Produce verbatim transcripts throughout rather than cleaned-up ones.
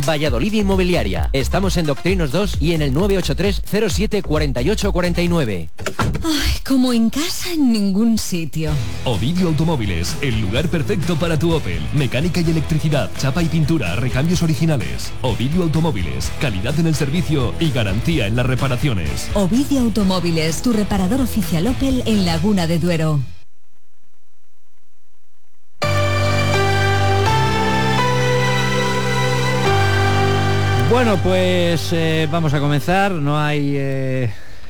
Valladolid Inmobiliaria. Estamos en Doctrinos dos y en el nueve ocho tres cero siete cuatro ocho cuatro nueve. Ay, como en casa en ningún sitio. Ovidio Automóviles, el lugar perfecto para tu Opel. Mecánica y electricidad, chapa y pintura, recambios originales. Ovidio Automóviles, calidad en el servicio y garantía en las reparaciones. Ovidio Automóviles, tu reparador oficial Opel en Laguna de Duero. Bueno, pues eh, vamos a comenzar. No hay... Eh,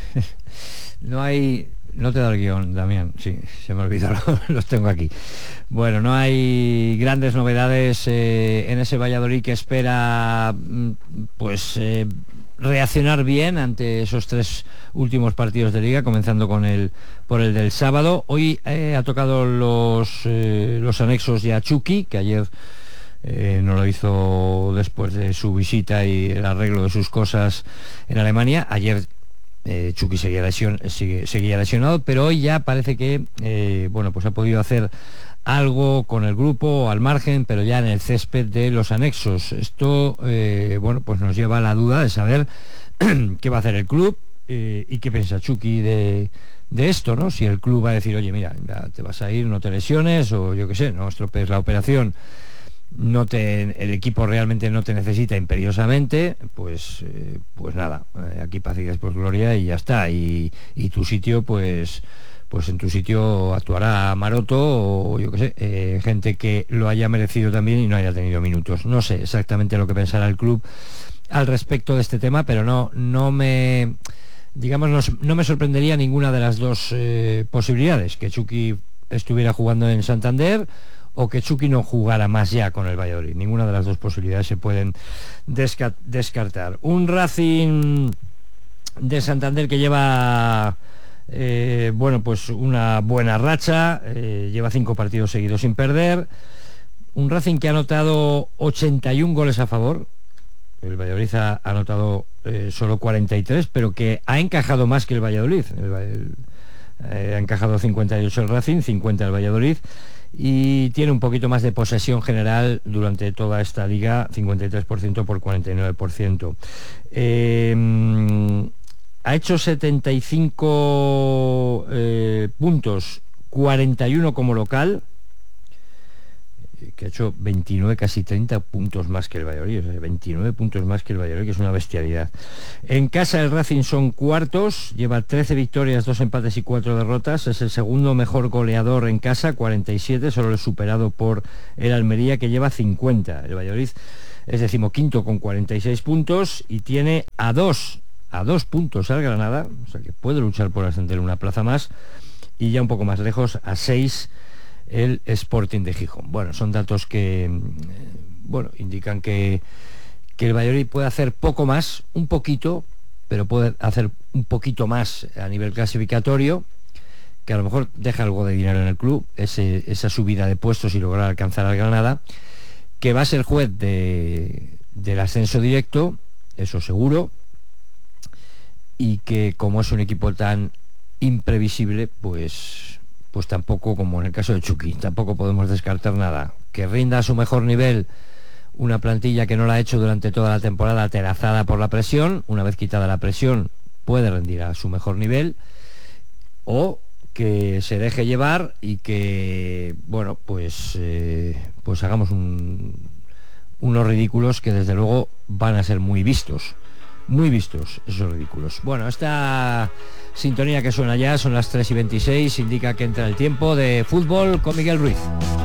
no hay... No te da el guión, Damián. Sí, se me olvidó, los tengo aquí. Bueno, no hay grandes novedades eh, en ese Valladolid que espera pues eh, reaccionar bien ante esos tres últimos partidos de Liga, comenzando con el por el del sábado. Hoy eh, ha tocado los, eh, los anexos ya Chucky, que ayer... Eh, no lo hizo después de su visita y el arreglo de sus cosas en Alemania. Ayer eh, Chucky seguía, lesion, sigue, seguía lesionado, pero hoy ya parece que eh, bueno, pues ha podido hacer algo con el grupo al margen, pero ya en el césped de los anexos. Esto eh, bueno, pues nos lleva a la duda de saber qué va a hacer el club eh, y qué piensa Chucky de, de esto, ¿no? Si el club va a decir, oye, mira, te vas a ir, no te lesiones, o yo qué sé, no estropees la operación, no te, el equipo realmente no te necesita imperiosamente, pues eh, pues nada, eh, aquí paz y después gloria y ya está, y, y tu sitio pues pues en tu sitio actuará Maroto o yo qué sé, eh, gente que lo haya merecido también y no haya tenido minutos. No sé exactamente lo que pensará el club al respecto de este tema, pero no no me digamos no, no me sorprendería ninguna de las dos eh, posibilidades, que Chucky estuviera jugando en Santander o que Chucky no jugara más ya con el Valladolid. Ninguna de las dos posibilidades se pueden desca- descartar. Un Racing de Santander que lleva eh, bueno, pues una buena racha, eh, lleva cinco partidos seguidos sin perder. Un Racing que ha anotado ochenta y un goles a favor. El Valladolid ha anotado eh, solo cuarenta y tres, pero que ha encajado más que el Valladolid. El, el, eh, ha encajado cincuenta y ocho el Racing, cincuenta el Valladolid, y tiene un poquito más de posesión general durante toda esta liga, cincuenta y tres por ciento por cuarenta y nueve por ciento. Eh, ha hecho setenta y cinco eh, puntos, cuarenta y uno como local, que ha hecho veintinueve, casi treinta puntos más que el Valladolid, o sea, veintinueve puntos más que el Valladolid, que es una bestialidad. En casa el Racing son cuartos, lleva trece victorias, dos empates y cuatro derrotas, es el segundo mejor goleador en casa, cuarenta y siete, solo es superado por el Almería, que lleva cincuenta. El Valladolid es decimoquinto con cuarenta y seis puntos y tiene a dos, a dos puntos al Granada, o sea que puede luchar por ascender una plaza más, y ya un poco más lejos, a seis, el Sporting de Gijón. Bueno, son datos que bueno, indican que, que el Valladolid puede hacer poco más, un poquito, pero puede hacer un poquito más a nivel clasificatorio, que a lo mejor deja algo de dinero en el club, ese, esa subida de puestos y lograr alcanzar al Granada, que va a ser juez de, del ascenso directo, eso seguro, y que como es un equipo tan imprevisible, pues pues tampoco, como en el caso de Chucky, tampoco podemos descartar nada. Que rinda a su mejor nivel una plantilla que no la ha hecho durante toda la temporada, atenazada por la presión. Una vez quitada la presión, puede rendir a su mejor nivel, o que se deje llevar y que, bueno, pues eh, pues hagamos un, unos ridículos que desde luego van a ser muy vistos. Muy vistos esos ridículos. Bueno, esta sintonía que suena ya, son las tres y veintiséis, indica que entra el tiempo de fútbol con Miguel Ruiz.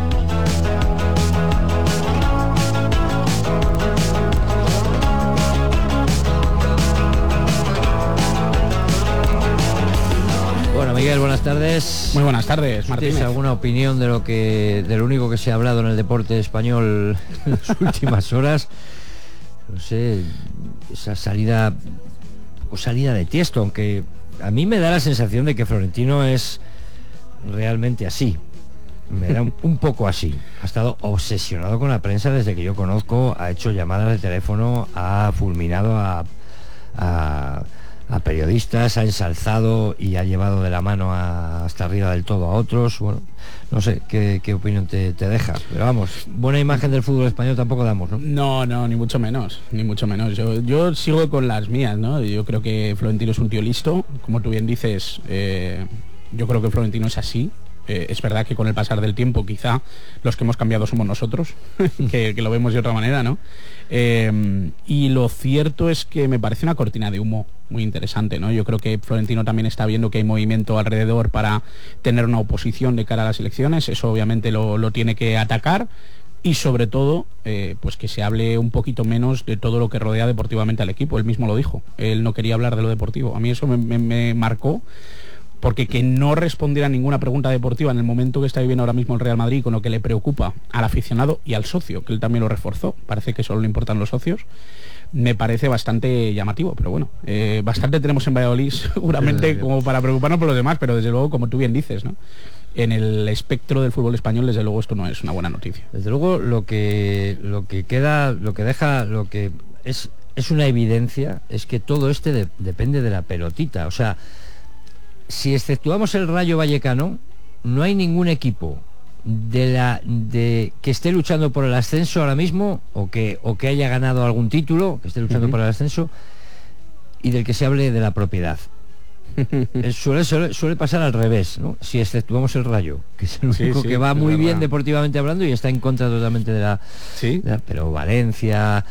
Bueno, Miguel, buenas tardes. Muy buenas tardes, Martínez. ¿Tienes alguna opinión de lo que de lo único que se ha hablado en el deporte español en las últimas horas? No sé, esa salida o salida de Tiesto, aunque a mí me da la sensación de que Florentino es realmente así, me da un, un poco así. Ha estado obsesionado con la prensa desde que yo conozco, ha hecho llamadas de teléfono, ha fulminado a, a, a periodistas, ha ensalzado y ha llevado de la mano a, hasta arriba del todo a otros. Bueno, no sé qué, qué opinión te, te deja, pero vamos, buena imagen del fútbol español tampoco damos, ¿no? No, no, ni mucho menos, ni mucho menos. Yo, yo sigo con las mías, ¿no? Yo creo que Florentino es un tío listo, como tú bien dices, eh, yo creo que Florentino es así. Eh, es verdad que con el pasar del tiempo quizá los que hemos cambiado somos nosotros, que, que lo vemos de otra manera, ¿no? Eh, y lo cierto es que me parece una cortina de humo muy interesante, ¿no? Yo creo que Florentino también está viendo que hay movimiento alrededor para tener una oposición de cara a las elecciones, eso obviamente lo, lo tiene que atacar, y sobre todo eh, pues que se hable un poquito menos de todo lo que rodea deportivamente al equipo. Él mismo lo dijo, él no quería hablar de lo deportivo. A mí eso me, me, me marcó, porque que no respondiera a ninguna pregunta deportiva en el momento que está viviendo ahora mismo el Real Madrid, con lo que le preocupa al aficionado y al socio, que él también lo reforzó, parece que solo le importan los socios, me parece bastante llamativo. Pero bueno, eh, bastante tenemos en Valladolid seguramente como para preocuparnos por los demás, pero desde luego, como tú bien dices, ¿no?, en el espectro del fútbol español, desde luego esto no es una buena noticia. Desde luego lo que lo que queda, lo que deja, lo que es es una evidencia, es que todo este de, depende de la pelotita. O sea, si exceptuamos el Rayo Vallecano, no hay ningún equipo de la de que esté luchando por el ascenso ahora mismo, o que o que haya ganado algún título, que esté luchando uh-huh. por el ascenso, y del que se hable de la propiedad. Suele, suele, suele pasar al revés, ¿no? Si exceptuamos el Rayo, que es el único sí, sí, que va muy bien deportivamente hablando y está en contra totalmente de la, ¿sí? de la pero Valencia,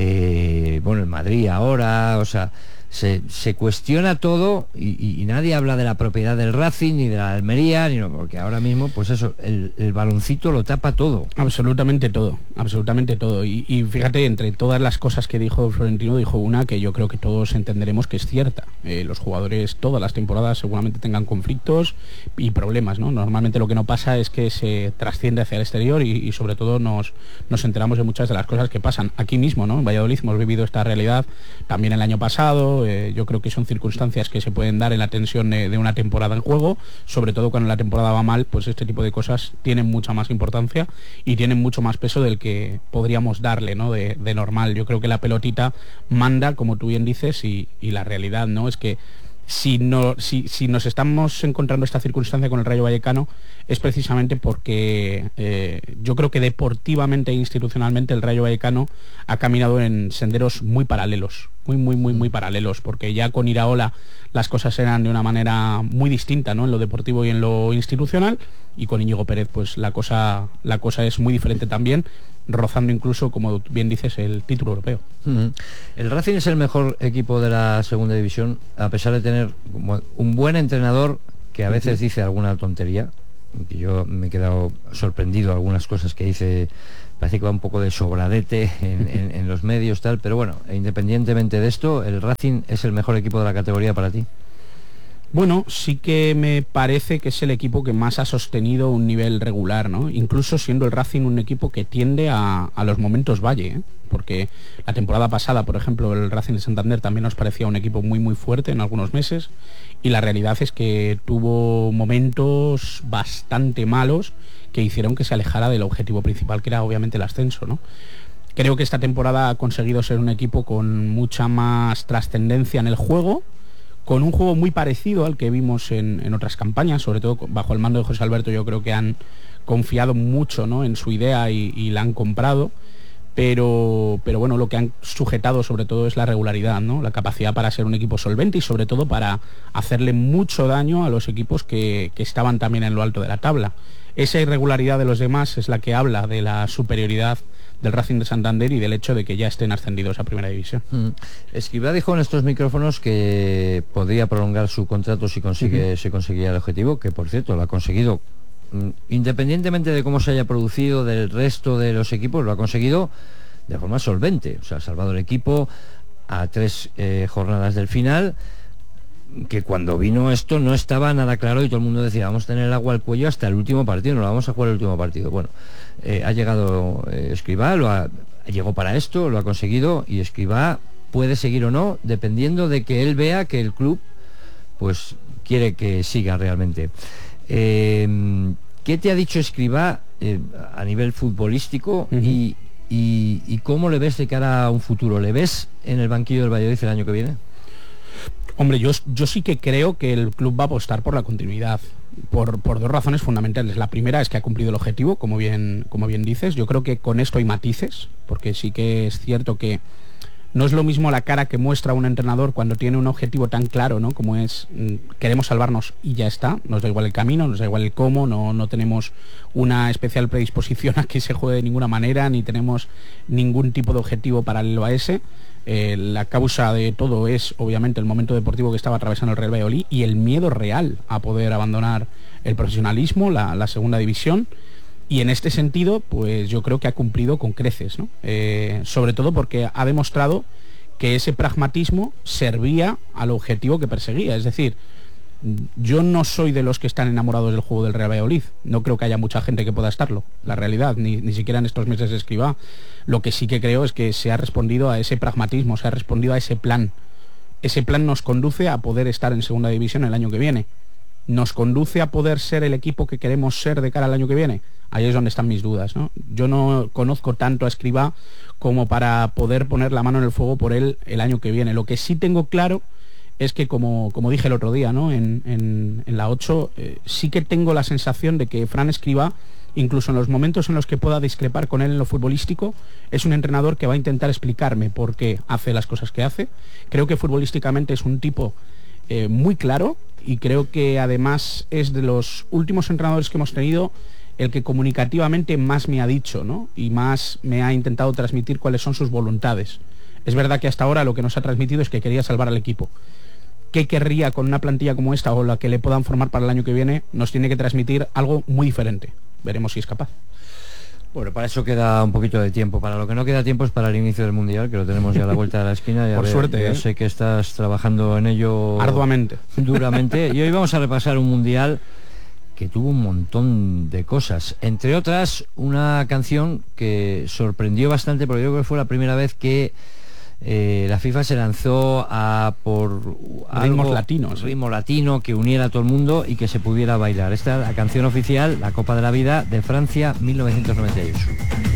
eh, bueno, el Madrid ahora, o sea, se, se cuestiona todo y, y, y nadie habla de la propiedad del Racing ni de la Almería, ni no, porque ahora mismo, pues eso, el, el baloncito lo tapa todo. Absolutamente todo, absolutamente todo. Y, y fíjate, entre todas las cosas que dijo Florentino, dijo una que yo creo que todos entenderemos que es cierta. Eh, los jugadores todas las temporadas seguramente tengan conflictos y problemas, ¿no? Normalmente lo que no pasa es que se trasciende hacia el exterior y, y sobre todo nos, nos enteramos de muchas de las cosas que pasan aquí mismo, ¿no? En Valladolid hemos vivido esta realidad también el año pasado. Eh, yo creo que son circunstancias que se pueden dar en la tensión de, de una temporada en juego, sobre todo cuando la temporada va mal, pues este tipo de cosas tienen mucha más importancia y tienen mucho más peso del que podríamos darle, ¿no?, de, de normal. Yo creo que la pelotita manda, como tú bien dices, y, y la realidad, ¿no?, es que Si, no, si, si nos estamos encontrando esta circunstancia con el Rayo Vallecano es precisamente porque eh, yo creo que deportivamente e institucionalmente el Rayo Vallecano ha caminado en senderos muy paralelos, muy, muy, muy, muy paralelos, porque ya con Iraola las cosas eran de una manera muy distinta, ¿no?, en lo deportivo y en lo institucional, y con Íñigo Pérez pues la cosa, la cosa es muy diferente también, rozando incluso, como bien dices, el título europeo. Uh-huh. El Racing es el mejor equipo de la segunda división, a pesar de tener un buen entrenador que a veces uh-huh. dice alguna tontería, que yo me he quedado sorprendido algunas cosas que dice, parece que va un poco de sobradete en, en, en los medios, tal, pero bueno, independientemente de esto, ¿el Racing es el mejor equipo de la categoría para ti? Bueno, sí que me parece que es el equipo que más ha sostenido un nivel regular, ¿no? Incluso siendo el Racing un equipo que tiende a, a los momentos valle, ¿eh? Porque la temporada pasada, por ejemplo, el Racing de Santander también nos parecía un equipo muy muy fuerte en algunos meses, y la realidad es que tuvo momentos bastante malos que hicieron que se alejara del objetivo principal, que era obviamente el ascenso, ¿no? Creo que esta temporada ha conseguido ser un equipo con mucha más trascendencia en el juego, con un juego muy parecido al que vimos en, en otras campañas, sobre todo bajo el mando de José Alberto. Yo creo que han confiado mucho, ¿no?, en su idea y, y la han comprado, pero, pero bueno, lo que han sujetado sobre todo es la regularidad, ¿no?, la capacidad para ser un equipo solvente y sobre todo para hacerle mucho daño a los equipos que, que estaban también en lo alto de la tabla. Esa irregularidad de los demás es la que habla de la superioridad del Racing de Santander y del hecho de que ya estén ascendidos a Primera División. Mm. Escribá dijo en estos micrófonos que podría prolongar su contrato si consigue, uh-huh. si conseguía el objetivo, que por cierto lo ha conseguido, mm, independientemente de cómo se haya producido del resto de los equipos, lo ha conseguido de forma solvente. O sea, ha salvado el equipo a tres eh, jornadas del final, que cuando vino esto no estaba nada claro y todo el mundo decía, vamos a tener el agua al cuello hasta el último partido, no lo vamos a jugar el último partido. Bueno, eh, ha llegado eh, Escribá, lo ha, llegó para esto, lo ha conseguido, y Escribá puede seguir o no, dependiendo de que él vea que el club pues quiere que siga realmente. Eh, ¿Qué te ha dicho Escribá eh, a nivel futbolístico? Uh-huh. y, y, y cómo le ves de cara a un futuro? ¿Le ves en el banquillo del Valladolid el año que viene? Hombre, yo, yo sí que creo que el club va a apostar por la continuidad, por, por dos razones fundamentales. La primera es que ha cumplido el objetivo, como bien, como bien dices. Yo creo que con esto hay matices, porque sí que es cierto que no es lo mismo la cara que muestra un entrenador cuando tiene un objetivo tan claro, ¿no? Como es, queremos salvarnos y ya está. Nos da igual el camino, nos da igual el cómo, no, no tenemos una especial predisposición a que se juegue de ninguna manera, ni tenemos ningún tipo de objetivo paralelo a ese. Eh, la causa de todo es obviamente el momento deportivo que estaba atravesando el Real Valladolid y el miedo real a poder abandonar el profesionalismo, la, la segunda división, y en este sentido pues yo creo que ha cumplido con creces, ¿no? Eh, sobre todo porque ha demostrado que ese pragmatismo servía al objetivo que perseguía. Es decir, yo no soy de los que están enamorados del juego del Real Valladolid, no creo que haya mucha gente que pueda estarlo, la realidad, ni, ni siquiera en estos meses de Escribá. Lo que sí que creo es que se ha respondido a ese pragmatismo, se ha respondido a ese plan. Ese plan nos conduce a poder estar en segunda división el año que viene, nos conduce a poder ser el equipo que queremos ser de cara al año que viene. Ahí es donde están mis dudas, ¿no? Yo no conozco tanto a Escribá como para poder poner la mano en el fuego por él el año que viene. Lo que sí tengo claro es que, como, como dije el otro día, ¿no? en, en, en la ocho, eh, sí que tengo la sensación de que Fran Escribá, incluso en los momentos en los que pueda discrepar con él en lo futbolístico, es un entrenador que va a intentar explicarme por qué hace las cosas que hace. Creo que futbolísticamente es un tipo eh, muy claro, y creo que además es de los últimos entrenadores que hemos tenido el que comunicativamente más me ha dicho, ¿no? Y más me ha intentado transmitir cuáles son sus voluntades. Es verdad que hasta ahora lo que nos ha transmitido es que quería salvar al equipo. ¿Qué querría con una plantilla como esta o la que le puedan formar para el año que viene? Nos tiene que transmitir algo muy diferente. Veremos si es capaz. Bueno, para eso queda un poquito de tiempo. Para lo que no queda tiempo es para el inicio del Mundial, que lo tenemos ya a la vuelta de la esquina. Ya Por ve, suerte, ya ¿eh? sé que estás trabajando en ello arduamente. Duramente. Y hoy vamos a repasar un Mundial que tuvo un montón de cosas. Entre otras, una canción que sorprendió bastante, porque yo creo que fue la primera vez que Eh, la FIFA se lanzó a por ritmos algo, latinos, ritmo ¿eh? latino que uniera a todo el mundo y que se pudiera bailar. Esta es la canción oficial, la Copa de la Vida de Francia mil novecientos noventa y ocho.